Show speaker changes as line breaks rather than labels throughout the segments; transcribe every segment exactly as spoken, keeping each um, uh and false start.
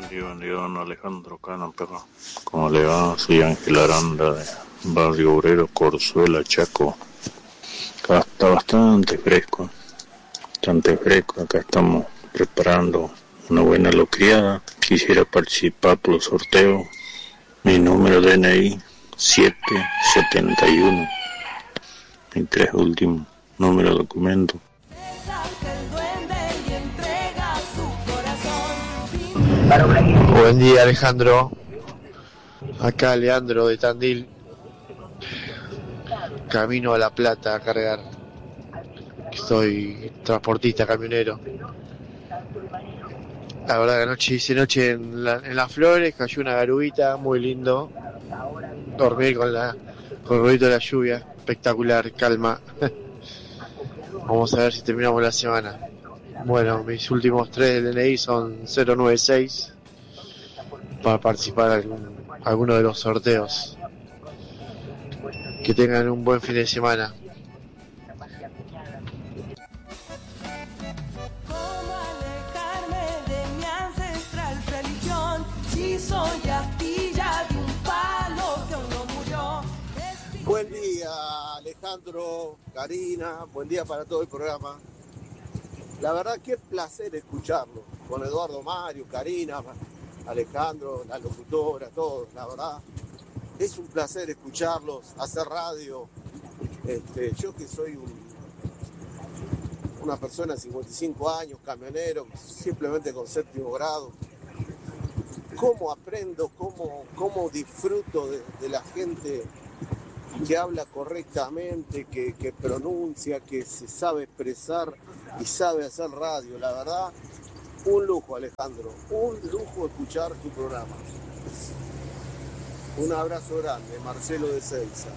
Buen día, buen día, don Alejandro Cano, perro. ¿Cómo le va? Soy Ángel Aranda de Barrio Obrero, Corzuela, Chaco. Acá está bastante fresco, bastante fresco. Acá estamos preparando una buena locriada. Quisiera participar por el sorteo. Mi número de N I siete setenta y uno. Mi tres últimos número de documento.
Buen día, Alejandro. Acá Leandro de Tandil. Camino a La Plata a cargar. Soy transportista, camionero. La verdad que anoche hice noche en, la, en Las Flores, cayó una garubita, muy lindo. Dormir con la con el ruido de la lluvia, espectacular, calma. Vamos a ver si terminamos la semana. Bueno, mis últimos tres D N I son cero nueve seis para participar en alguno de los sorteos. Que tengan un buen fin de semana.
Buen día, Alejandro, Karina, buen día para todo el programa. La verdad, qué placer escucharlo, con Eduardo, Mario, Karina, Alejandro, la locutora, todos, la verdad. Es un placer escucharlos, hacer radio. Este, yo que soy un, una persona de cincuenta y cinco años, camionero, simplemente con séptimo grado. ¿Cómo aprendo, cómo, cómo disfruto de, de la gente que habla correctamente, que, que pronuncia, que se sabe expresar y sabe hacer radio? La verdad, un lujo, Alejandro, un lujo escuchar tu programa. Un abrazo grande, Marcelo de Seiza.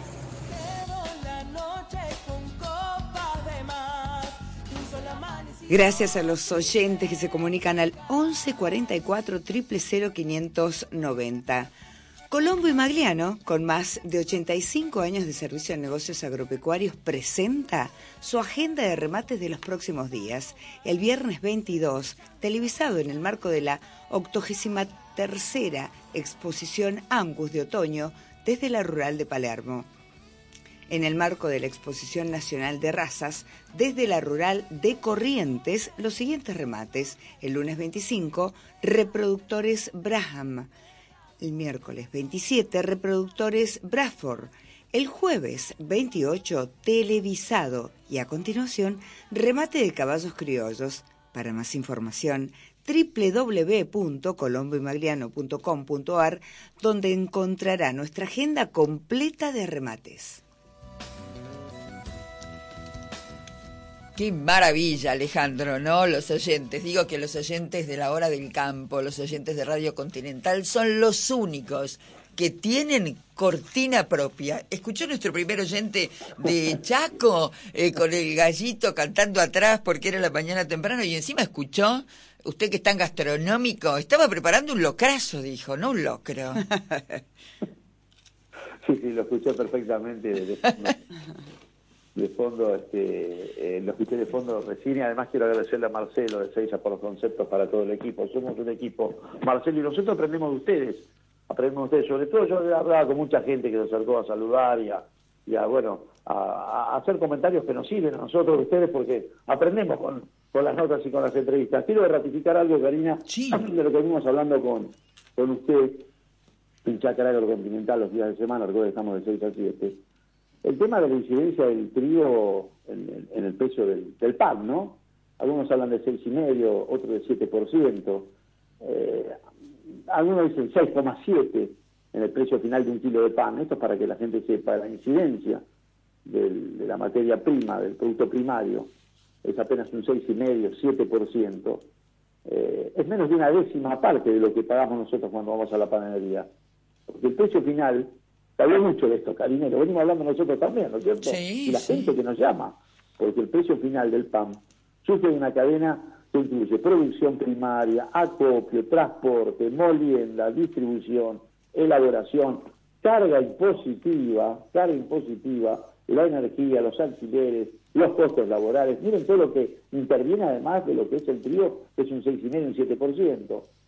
Gracias a los oyentes que se comunican al once cuarenta y cuatro, cero cero cero, quinientos noventa. Colombo y Magliano, con más de ochenta y cinco años de servicio en negocios agropecuarios, presenta su agenda de remates de los próximos días. El viernes veintidós, televisado en el marco de la octogésima tercera exposición Angus de otoño desde la rural de Palermo. En el marco de la Exposición Nacional de Razas, desde la rural de Corrientes, los siguientes remates. El lunes veinticinco, reproductores Braham. El miércoles veintisiete, reproductores Bradford. El jueves veintiocho, televisado. Y a continuación, remate de caballos criollos. Para más información, doble u doble u doble u punto colombo y magliano punto com punto a r, donde encontrará nuestra agenda completa de remates.
Qué maravilla, Alejandro, ¿no? Los oyentes, digo que los oyentes de la Hora del Campo, los oyentes de Radio Continental son los únicos que tienen cortina propia. ¿Escuchó nuestro primer oyente de Chaco eh, con el gallito cantando atrás porque era la mañana temprano? Y encima escuchó, usted que es tan gastronómico, estaba preparando un locrazo, dijo, no un locro.
Sí, sí, lo escuché perfectamente. De, de fondo, este, eh, lo escuché de fondo recién, y además quiero agradecerle a Marcelo de Seiza por los conceptos para todo el equipo. Somos un equipo, Marcelo, y nosotros aprendemos de ustedes, aprendemos de ustedes. Sobre todo yo he hablado con mucha gente que se acercó a saludar y a, y a bueno, a, a hacer comentarios que nos sirven a nosotros de ustedes, porque aprendemos con, con las notas y con las entrevistas. Quiero ratificar algo, Karina, sí, de lo que venimos hablando con, con usted en Chácara Agrocontinental los días de semana, recuerden que estamos de seis a siete. El tema de la incidencia del trigo en, en el precio del, del pan, ¿no? Algunos hablan de seis y medio, otros de siete por ciento. Eh, algunos dicen seis coma siete en el precio final de un kilo de pan. Esto es para que la gente sepa la incidencia del, de la materia prima, del producto primario. Es apenas un seis y medio, siete por ciento. Eh, es menos de una décima parte de lo que pagamos nosotros cuando vamos a la panadería. Porque el precio final... Sabía mucho de esto, Karina, lo venimos hablando nosotros también, ¿no es cierto?
Sí,
y la
sí.
gente que nos llama, porque el precio final del pan sufre una cadena que incluye producción primaria, acopio, transporte, molienda, distribución, elaboración, carga impositiva, carga impositiva, la energía, los alquileres, los costos laborales. Miren todo lo que interviene además de lo que es el trigo, que es un seis coma cinco, un siete por ciento.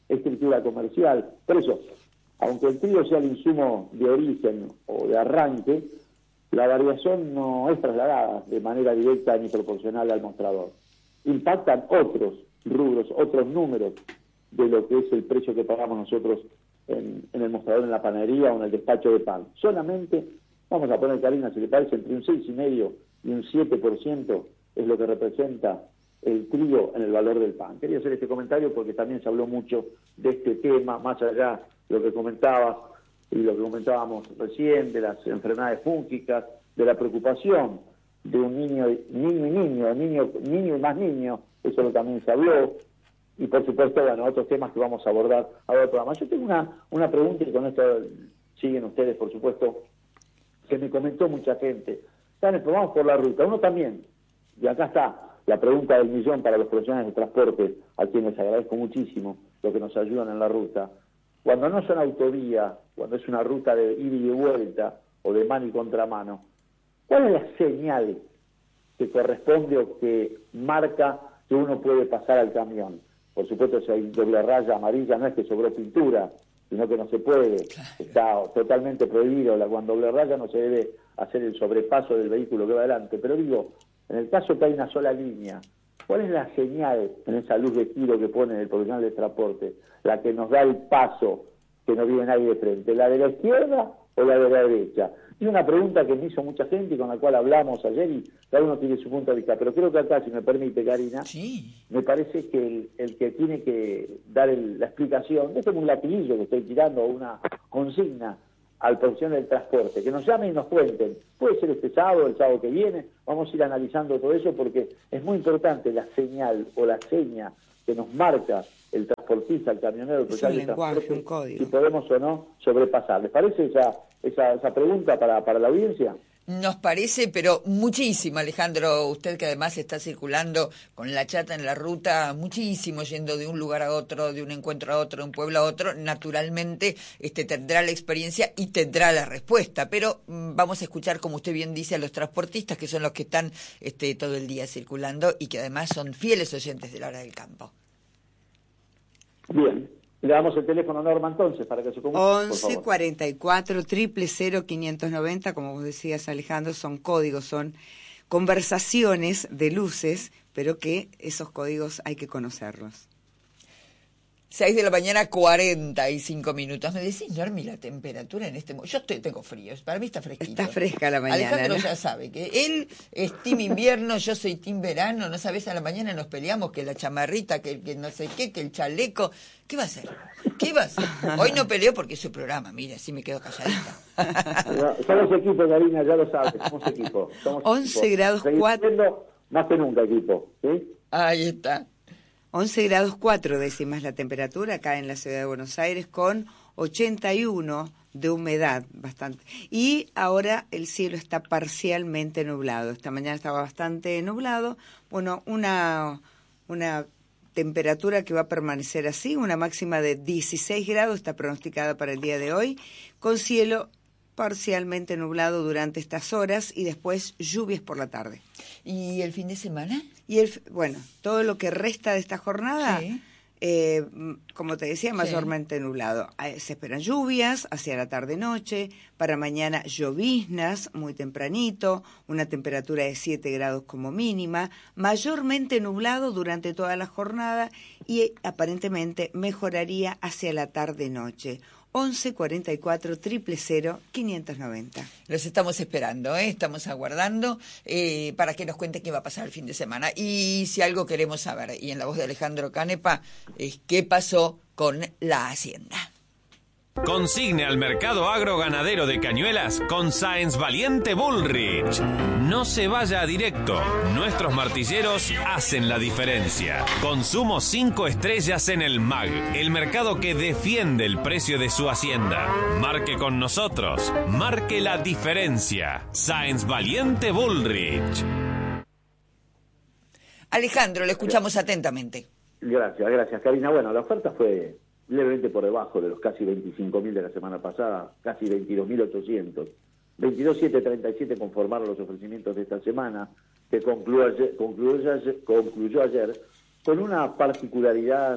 escritura comercial. Por eso, aunque el trigo sea el insumo de origen o de arranque, la variación no es trasladada de manera directa ni proporcional al mostrador. Impactan otros rubros, otros números de lo que es el precio que pagamos nosotros en, en el mostrador, en la panadería o en el despacho de pan. Solamente, vamos a poner, Karina, si le parece, entre un seis coma cinco y un siete por ciento es lo que representa el trigo en el valor del pan. Quería hacer este comentario porque también se habló mucho de este tema, más allá de lo que comentabas y lo que comentábamos recién, de las enfermedades fúngicas, de la preocupación de un niño, niño y niño, niño, niño y más niño, eso también se habló, y por supuesto, bueno, otros temas que vamos a abordar ahora el programa. Yo tengo una, una pregunta, y con esto siguen ustedes, por supuesto, que me comentó mucha gente. Están, vamos por la ruta, uno también, y acá está la pregunta del millón para los profesionales de transporte, a quienes les agradezco muchísimo lo que nos ayudan en la ruta. Cuando no son autovías, cuando es una ruta de ida y de vuelta, o de mano y contramano, ¿cuál es la señal que corresponde o que marca que uno puede pasar al camión? Por supuesto, si hay doble raya amarilla, no es que sobró pintura, sino que no se puede, está totalmente prohibido. Con doble raya no se debe hacer el sobrepaso del vehículo que va adelante. Pero digo, en el caso que hay una sola línea, ¿cuál es la señal en esa luz de giro que pone el profesional de transporte, la que nos da el paso que no viene nadie de frente, la de la izquierda o la de la derecha? Y una pregunta que me hizo mucha gente y con la cual hablamos ayer, y cada uno tiene su punto de vista, pero creo que acá, si me permite, Karina,
sí,
me parece que el, el que tiene que dar el, la explicación, esto es un latiguillo que estoy tirando, una consigna al profesional del transporte, que nos llamen y nos cuenten, puede ser este sábado, el sábado que viene, vamos a ir analizando todo eso porque es muy importante la señal o la seña que nos marca el transportista, el camionero, el profesional del transporte,
un código,
si podemos o no sobrepasar. ¿Les parece esa, esa, esa pregunta para, para la audiencia?
Nos parece, pero muchísimo, Alejandro, usted que además está circulando con la chata en la ruta, muchísimo, yendo de un lugar a otro, de un encuentro a otro, de un pueblo a otro, naturalmente este, tendrá la experiencia y tendrá la respuesta, pero mmm, vamos a escuchar, como usted bien dice, a los transportistas, que son los que están este, todo el día circulando y que además son fieles oyentes de la hora del campo.
Bien. Le damos el teléfono a Norma entonces para que se comunique.
once cuarenta y cuatro, cero cero cero, quinientos noventa, como vos decías, Alejandro, son códigos, son conversaciones de luces, pero que esos códigos hay que conocerlos.
seis de la mañana, cuarenta y cinco minutos. Me decís, Normi, la temperatura en este momento. Yo estoy, tengo frío, para mí está fresquito.
Está fresca la mañana.
Alejandro,
¿no?
ya sabe que él es team invierno, yo soy team verano. No sabes, a la mañana nos peleamos que la chamarrita, que, que no sé qué, que el chaleco. ¿Qué va a hacer? ¿Qué va a hacer? Hoy no peleo porque es su programa, mira, así me quedo calladita.
Somos equipo, Karina, ya lo sabes, somos equipo. Somos
once
equipo.
grados cuatro.
Más que nunca equipo, ¿sí?
Ahí está.
once grados cuatro décimas la temperatura acá en la ciudad de Buenos Aires, con ochenta y uno de humedad bastante. Y ahora el cielo está parcialmente nublado. Esta mañana estaba bastante nublado. Bueno, una, una temperatura que va a permanecer así, una máxima de dieciséis grados está pronosticada para el día de hoy, con cielo parcialmente nublado durante estas horas y después lluvias por la tarde.
¿Y el fin de semana?
Y el, bueno, todo lo que resta de esta jornada,
sí.
eh, como te decía, mayormente sí. nublado. Se esperan lluvias hacia la tarde-noche, para mañana lloviznas muy tempranito, una temperatura de siete grados como mínima, mayormente nublado durante toda la jornada y aparentemente mejoraría hacia la tarde-noche. once cuarenta y cuatro, cero cero cero, quinientos noventa.
Los estamos esperando, ¿eh? Estamos aguardando eh, para que nos cuente qué va a pasar el fin de semana. Y si algo queremos saber, y en la voz de Alejandro Canepa, es qué pasó con la Hacienda.
Consigne al mercado agroganadero de Cañuelas con Sáenz Valiente Bullrich. No se vaya a directo. Nuestros martilleros hacen la diferencia. Consumo cinco estrellas en el M A G, el mercado que defiende el precio de su hacienda. Marque con nosotros. Marque la diferencia. Sáenz Valiente Bullrich.
Alejandro, le escuchamos atentamente.
Gracias, gracias, Karina. Bueno, la oferta fue levemente por debajo de los casi veinticinco mil de la semana pasada, casi veintidós mil ochocientos. veintidós mil setecientos treinta y siete conformaron los ofrecimientos de esta semana, que concluyó ayer, concluyó ayer, concluyó ayer con una particularidad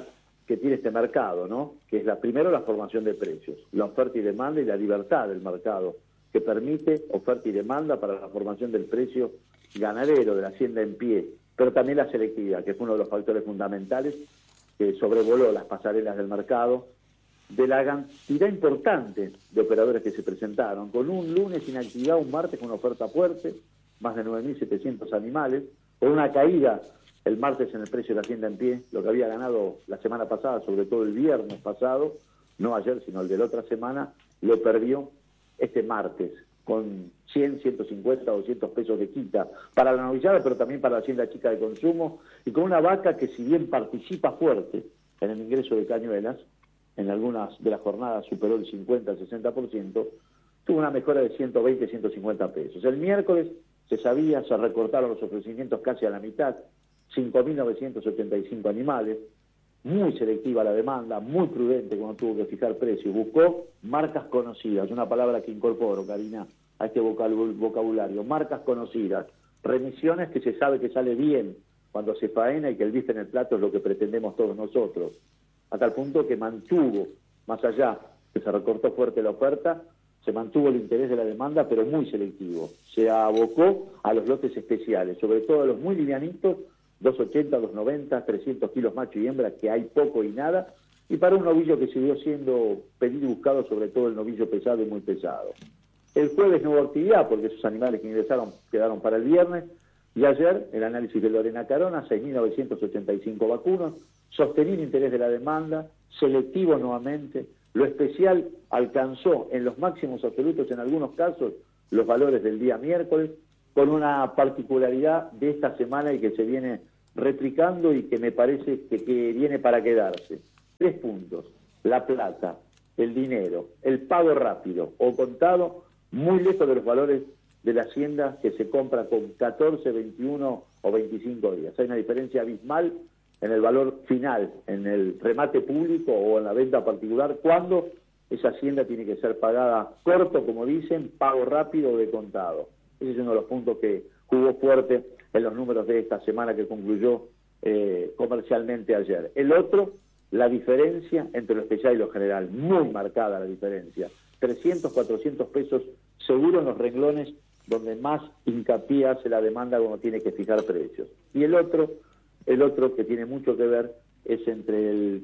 que tiene este mercado, ¿no? Que es la primero la formación de precios, la oferta y demanda y la libertad del mercado, que permite oferta y demanda para la formación del precio ganadero, de la hacienda en pie, pero también la selectividad, que es uno de los factores fundamentales que sobrevoló las pasarelas del mercado, de la cantidad importante de operadores que se presentaron, con un lunes sin actividad, un martes con una oferta fuerte, más de nueve mil setecientos animales, con una caída el martes en el precio de la hacienda en pie, lo que había ganado la semana pasada, sobre todo el viernes pasado, no ayer, sino el de la otra semana, lo perdió este martes, con cien, ciento cincuenta, doscientos pesos de quita para la novillada, pero también para la hacienda chica de consumo, y con una vaca que, si bien participa fuerte en el ingreso de cañuelas, en algunas de las jornadas superó el cincuenta al sesenta por ciento, tuvo una mejora de ciento veinte, ciento cincuenta pesos. El miércoles se sabía, se recortaron los ofrecimientos casi a la mitad, cinco mil novecientos ochenta y cinco animales, muy selectiva la demanda, muy prudente cuando tuvo que fijar precios, buscó marcas conocidas, una palabra que incorporo, Karina, a este vocabulario, marcas conocidas, remisiones que se sabe que sale bien cuando se faena y que el bife en el plato es lo que pretendemos todos nosotros, a tal punto que mantuvo, más allá que se recortó fuerte la oferta, se mantuvo el interés de la demanda, pero muy selectivo, se abocó a los lotes especiales, sobre todo a los muy livianitos, doscientos ochenta, doscientos noventa, trescientos kilos macho y hembra, que hay poco y nada, y para un novillo que siguió siendo pedido y buscado, sobre todo el novillo pesado y muy pesado. El jueves no hubo actividad, porque esos animales que ingresaron quedaron para el viernes, y ayer el análisis de Lorena Carona, seis mil novecientos ochenta y cinco vacunos, sostenido el interés de la demanda, selectivo nuevamente, lo especial alcanzó en los máximos absolutos en algunos casos los valores del día miércoles, con una particularidad de esta semana y que se viene replicando y que me parece que, que viene para quedarse. Tres puntos: la plata, el dinero, el pago rápido o contado, muy lejos de los valores de la hacienda que se compra con catorce, veintiuno o veinticinco días. Hay una diferencia abismal en el valor final, en el remate público o en la venta particular, cuando esa hacienda tiene que ser pagada corto, como dicen, pago rápido o de contado. Ese es uno de los puntos que jugó fuerte en los números de esta semana que concluyó eh, comercialmente ayer. El otro, la diferencia entre lo especial y lo general, muy marcada la diferencia. trescientos, cuatrocientos pesos seguro en los renglones donde más hincapié hace la demanda cuando tiene que fijar precios. Y el otro, el otro que tiene mucho que ver es entre el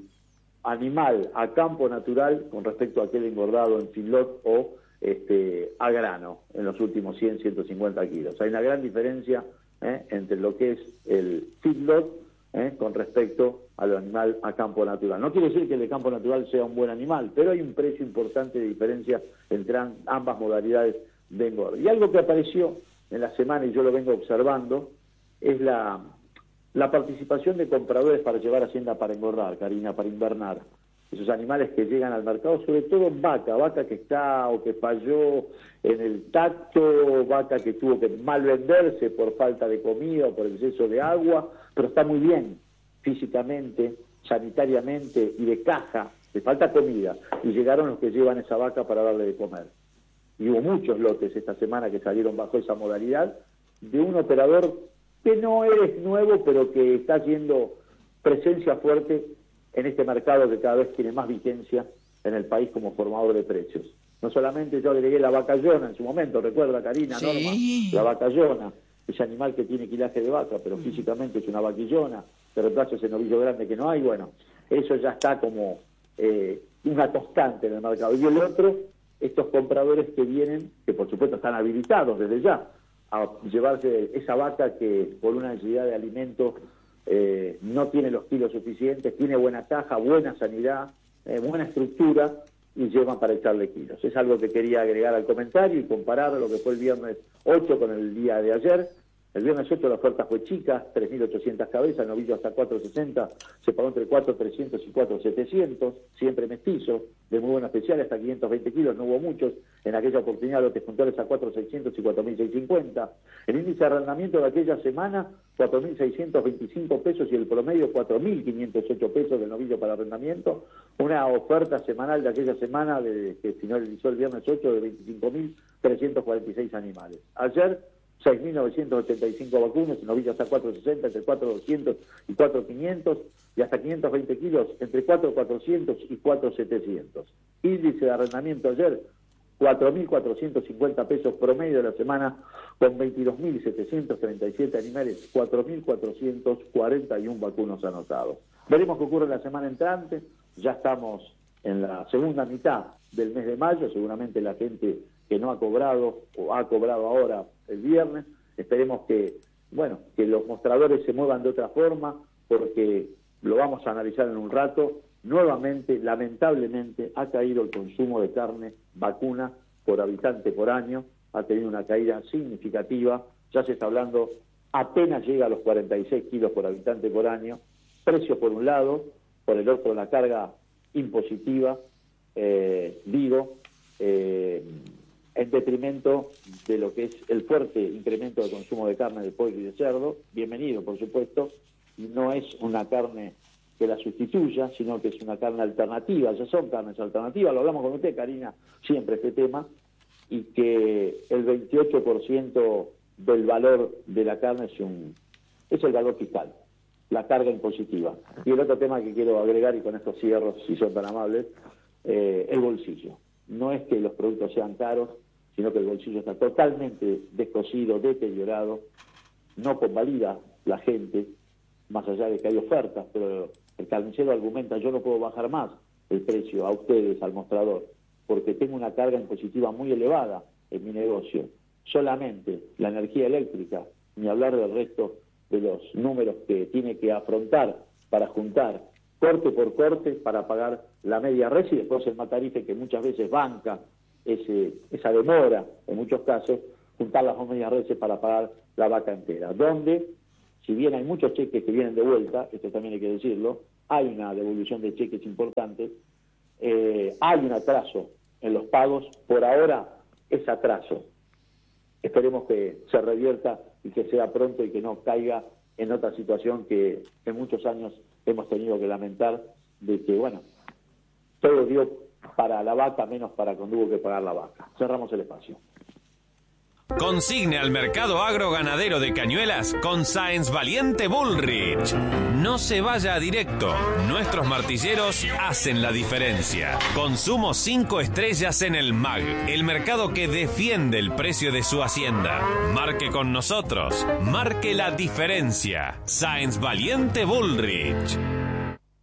animal a campo natural con respecto a aquel engordado en feedlot o este, a grano en los últimos cien, ciento cincuenta kilos. Hay una gran diferencia ¿eh? entre lo que es el feedlot ¿eh? con respecto al animal a campo natural. No quiere decir que el de campo natural sea un buen animal, pero hay un precio importante de diferencia entre ambas modalidades de engorde. Y algo que apareció en la semana, y yo lo vengo observando, es la, la participación de compradores para llevar hacienda para engordar, Karina, para invernar. Esos animales que llegan al mercado, sobre todo vaca, vaca que está o que falló en el tacto, vaca que tuvo que mal venderse por falta de comida o por exceso de agua, pero está muy bien físicamente, sanitariamente y de caja, le falta comida, y llegaron los que llevan esa vaca para darle de comer. Y hubo muchos lotes esta semana que salieron bajo esa modalidad de un operador que no es nuevo, pero que está haciendo presencia fuerte en este mercado que cada vez tiene más vigencia en el país como formador de precios. No solamente yo agregué la vacallona en su momento, recuerda Karina,
sí.
Norma, la vacallona, ese animal que tiene quilaje de vaca, pero físicamente es una vaquillona, que reemplaza ese novillo grande que no hay, bueno, eso ya está como eh, una constante en el mercado. Y el otro, estos compradores que vienen, que por supuesto están habilitados desde ya, a llevarse esa vaca que por una necesidad de alimento eh, no tiene los kilos suficientes, tiene buena caja, buena sanidad, eh, buena estructura, y llevan para echarle kilos. Es algo que quería agregar al comentario y comparar lo que fue el viernes ocho con el día de ayer. El viernes ocho la oferta fue chica, tres mil ochocientas cabezas, novillo hasta cuatro sesenta, se pagó entre cuatro trescientos y cuatro setecientos, siempre mestizo, de muy buena especial, hasta quinientos veinte kilos, no hubo muchos, en aquella oportunidad lotes puntuales a cuatro seiscientos y cuatro mil seiscientos cincuenta. El índice de arrendamiento de aquella semana, cuatro mil seiscientos veinticinco pesos y el promedio cuatro mil quinientos ocho pesos del novillo para arrendamiento, una oferta semanal de aquella semana de, que finalizó el viernes ocho de veinticinco mil trescientos cuarenta y seis animales. Ayer seis mil novecientos ochenta y cinco vacunos, en novillos hasta cuatro sesenta, entre cuatro doscientos y cuatro quinientos, y hasta quinientos veinte kilos, entre cuatro cuatrocientos y cuatro setecientos. Índice de arrendamiento ayer, cuatro mil cuatrocientos cincuenta pesos promedio de la semana, con veintidós mil setecientos treinta y siete animales, cuatro mil cuatrocientos cuarenta y uno vacunos anotados. Veremos qué ocurre la semana entrante. Ya estamos en la segunda mitad del mes de mayo, seguramente la gente que no ha cobrado o ha cobrado ahora el viernes, esperemos que, bueno, que los mostradores se muevan de otra forma, porque lo vamos a analizar en un rato. Nuevamente, lamentablemente, ha caído el consumo de carne vacuna por habitante por año, ha tenido una caída significativa, ya se está hablando, apenas llega a los cuarenta y seis kilos por habitante por año, precio por un lado, por el otro la carga impositiva, eh, digo, eh, en detrimento de lo que es el fuerte incremento de consumo de carne de pollo y de cerdo, bienvenido por supuesto, no es una carne que la sustituya, sino que es una carne alternativa, ya son carnes alternativas, lo hablamos con usted, Karina, siempre este tema, y que el veintiocho por ciento del valor de la carne es, un, es el valor fiscal, la carga impositiva. Y el otro tema que quiero agregar, y con estos cierros, si son tan amables, eh, el bolsillo. No es que los productos sean caros, sino que el bolsillo está totalmente descosido, deteriorado, no convalida la gente, más allá de que hay ofertas, pero el carnicero argumenta: yo no puedo bajar más el precio a ustedes, al mostrador, porque tengo una carga impositiva muy elevada en mi negocio. Solamente la energía eléctrica, ni hablar del resto de los números que tiene que afrontar para juntar corte por corte para pagar la media res, y después el matarife, que muchas veces banca ese, esa demora, en muchos casos, juntar las dos medias reses para pagar la vaca entera. Donde, si bien hay muchos cheques que vienen de vuelta, esto también hay que decirlo, hay una devolución de cheques importante, eh, hay un atraso en los pagos, por ahora es atraso. Esperemos que se revierta y que sea pronto y que no caiga en otra situación que en muchos años hemos tenido que lamentar, de que, bueno, todo dio para la vaca menos para cuando hubo que pagar la vaca. Cerramos el espacio.
Consigne al mercado agroganadero de Cañuelas con Sáenz Valiente Bullrich. No se vaya a directo. Nuestros martilleros hacen la diferencia. Consumo cinco estrellas en el M A G, el mercado que defiende el precio de su hacienda. Marque con nosotros. Marque la diferencia. Sáenz Valiente Bullrich.